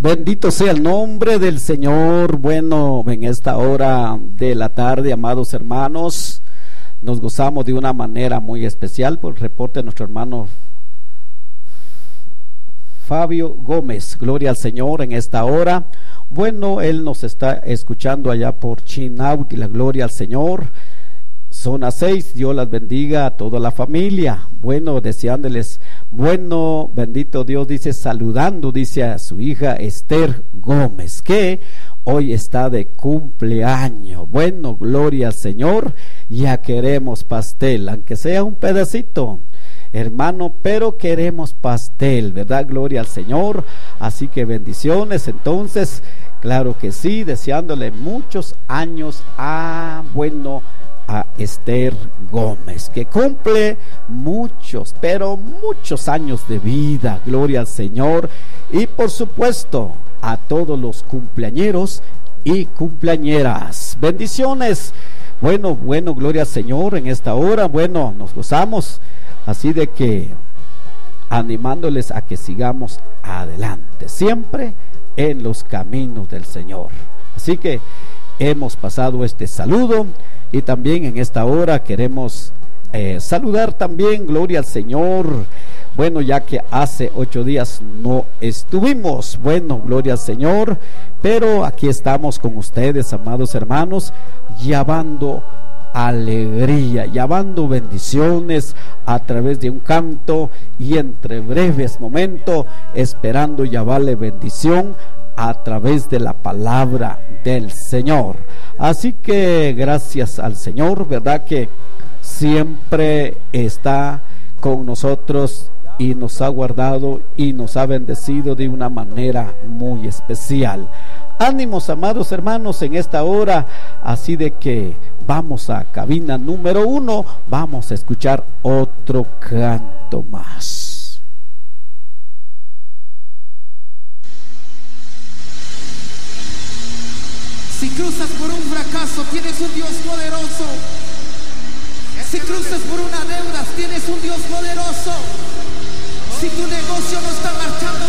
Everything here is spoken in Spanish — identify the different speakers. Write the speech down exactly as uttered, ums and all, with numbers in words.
Speaker 1: Bendito sea el nombre del Señor. Bueno, en esta hora de la tarde, amados hermanos, nos gozamos de una manera muy especial por el reporte de nuestro hermano Fabio Gómez. Gloria al Señor en esta hora. Bueno, él nos está escuchando allá por Chinaut y la gloria al Señor. Zona seis, Dios las bendiga a toda la familia. Bueno, deseándoles, bueno, bendito Dios, dice, saludando, dice a su hija Esther Gómez, que hoy está de cumpleaños. Bueno, gloria al Señor, ya queremos pastel, aunque sea un pedacito, hermano, pero queremos pastel, ¿verdad? Gloria al Señor. Así que bendiciones, entonces, claro que sí, deseándole muchos años a, bueno, a Esther Gómez, que cumple muchos, pero muchos años de vida, gloria al Señor, y por supuesto a todos los cumpleañeros y cumpleañeras, bendiciones. Bueno, bueno, gloria al Señor en esta hora. Bueno, nos gozamos, así de que animándoles a que sigamos adelante, siempre en los caminos del Señor. Así que hemos pasado este saludo. Y también en esta hora queremos eh, saludar también, gloria al Señor. Bueno, ya que hace ocho días no estuvimos, bueno, gloria al Señor, pero aquí estamos con ustedes, amados hermanos, llevando alegría, llevando bendiciones a través de un canto y entre breves momentos esperando llevarle bendición a través de la palabra del Señor. Así que gracias al Señor, verdad que siempre está con nosotros y nos ha guardado y nos ha bendecido de una manera muy especial. Ánimos, amados hermanos, en esta hora, así de que vamos a cabina número uno, vamos a escuchar otro canto más.
Speaker 2: Si cruzas por un fracaso, tienes un Dios poderoso. Si cruzas por una deuda, tienes un Dios poderoso. Si tu negocio no está marchando